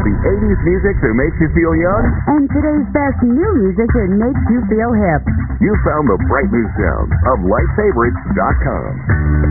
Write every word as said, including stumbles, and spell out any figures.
The eighties music that makes you feel young? And today's best new music that makes you feel hip. You found the bright new sound of light favorites dot com.